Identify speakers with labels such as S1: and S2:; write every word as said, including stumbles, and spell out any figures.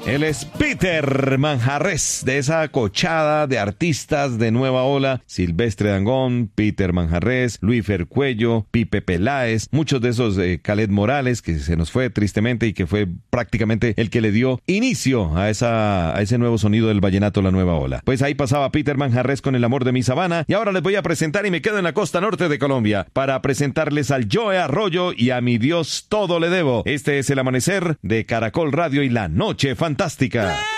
S1: Él es Peter Manjarrés, de esa cochada de artistas de nueva ola: Silvestre Dangond, Peter Manjarrés, Luis Fercuello, Pipe Peláez, muchos de esos, eh, Khaled Morales, que se nos fue tristemente y que fue prácticamente el que le dio inicio a, esa, a ese nuevo sonido del vallenato, la nueva ola. Pues ahí pasaba Peter Manjarrés con El amor de mi sabana, y ahora les voy a presentar, y me quedo en la costa norte de Colombia, para presentarles al Joe Arroyo y A mi Dios todo le debo. Este es El amanecer de Caracol Radio y La Noche Fantástica.